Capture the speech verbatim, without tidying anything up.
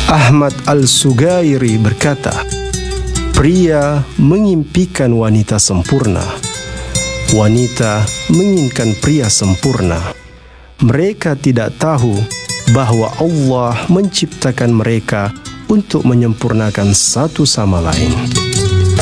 Ahmad Al-Sugairi berkata, pria mengimpikan wanita sempurna, wanita menginginkan pria sempurna. Mereka tidak tahu bahwa Allah menciptakan mereka untuk menyempurnakan satu sama lain.